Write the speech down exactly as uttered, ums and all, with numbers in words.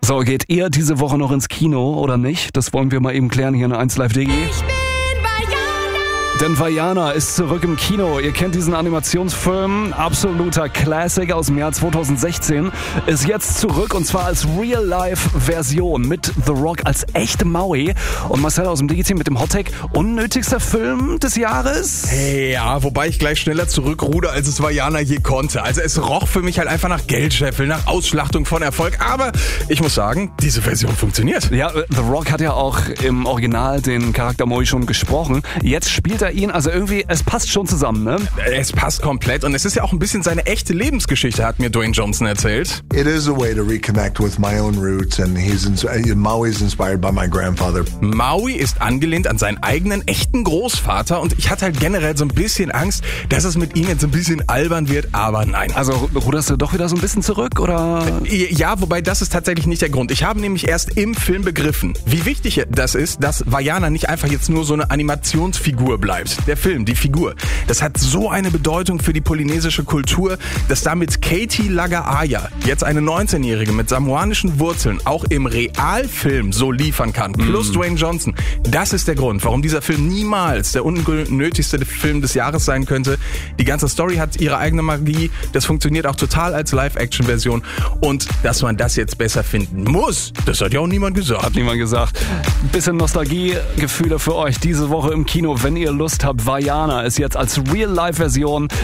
So, geht ihr diese Woche noch ins Kino oder nicht? Das wollen wir mal eben klären hier in eins Live punkt de. Ich bin Vajana. Denn Vajana ist zurück im Kino. Ihr kennt diesen Animationsfilm, absoluter Classic aus dem Jahr zweitausendsechzehn, ist jetzt zurück und zwar als Real-Life-Version mit The Rock als echte Maui. Und Marcel aus dem Digi-Team mit dem Hottake, unnötigster Film des Jahres? Ja, wobei ich gleich schneller zurückruder, als es Vajana je konnte. Also es roch für mich halt einfach nach Geldscheffel, nach Ausschlachtung von Erfolg. Aber ich muss sagen, diese Version funktioniert. Ja, The Rock hat ja auch im Original den Charakter Maui schon gesprochen. Jetzt spielt er ihn, also irgendwie, es passt schon zusammen, ne? Es passt komplett und es ist ja auch ein bisschen seine echte Lebensgeschichte, hat mir Dwayne Johnson erzählt. It is a way to reconnect with my own roots and he's ins- Maui's inspired by my grandfather. Maui ist angelehnt an seinen eigenen echten Großvater und ich hatte halt generell so ein bisschen Angst, dass es mit ihm jetzt ein bisschen albern wird, aber nein. Also ruderst du doch wieder so ein bisschen zurück, oder? Ja, wobei das ist tatsächlich nicht der Grund. Ich habe nämlich erst im Film begriffen, wie wichtig das ist, dass Vajana nicht einfach jetzt nur so eine Animationsfigur bleibt. Der Film, die Figur, das hat so eine Bedeutung für die polynesische Kultur, dass damit Katie Lagaaya, jetzt eine neunzehnjährige mit samoanischen Wurzeln, auch im Realfilm so liefern kann. Plus Dwayne Johnson. Das ist der Grund, warum dieser Film niemals der unnötigste Film des Jahres sein könnte. Die ganze Story hat ihre eigene Magie. Das funktioniert auch total als Live-Action-Version. Und dass man das jetzt besser finden muss, das hat ja auch niemand gesagt. Hat niemand gesagt. Ein bisschen Nostalgie-Gefühle für euch diese Woche im Kino, wenn ihr Lust habt. Vajana ist jetzt als Real-Life-Version